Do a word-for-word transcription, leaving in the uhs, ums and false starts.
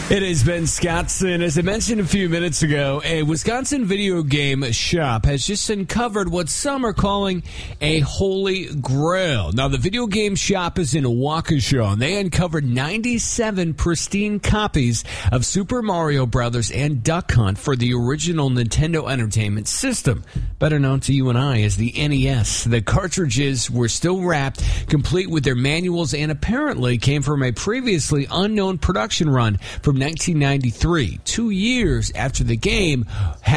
It is Ben Scottson. As I mentioned a few minutes ago, a Wisconsin video game shop has just uncovered what some are calling a holy grail. Now, the video game shop is in Waukesha, and they uncovered ninety-seven pristine copies of Super Mario Brothers and Duck Hunt for the original Nintendo Entertainment System, better known to you and I as the N E S. The cartridges were still wrapped, complete with their manuals, and apparently came from a previously unknown production run from nineteen ninety-three, two years after the game had